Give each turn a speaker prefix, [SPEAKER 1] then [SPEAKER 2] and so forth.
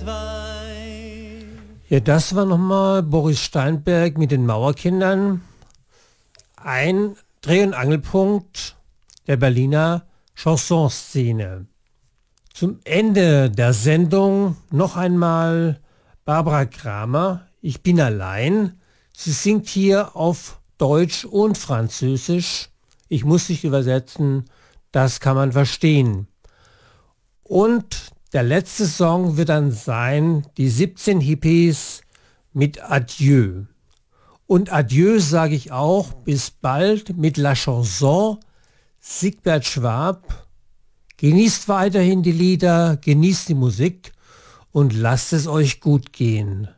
[SPEAKER 1] Ja, das war nochmal Boris Steinberg mit den Mauerkindern. Ein Dreh- und Angelpunkt der Berliner Chansonszene. Zum Ende der Sendung noch einmal Barbara Kramer, Ich bin allein. Sie singt hier auf Deutsch und Französisch. Ich muss nicht übersetzen, das kann man verstehen. Und der letzte Song wird dann sein, die 17 Hippies mit Adieu. Und Adieu sage ich auch, bis bald mit La Chanson, Sigbert Schwab. Genießt weiterhin die Lieder, genießt die Musik und lasst es euch gut gehen.